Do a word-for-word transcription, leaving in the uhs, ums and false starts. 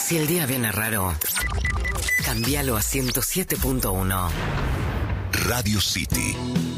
Si el día viene raro, cambialo a ciento siete punto uno. Radio City.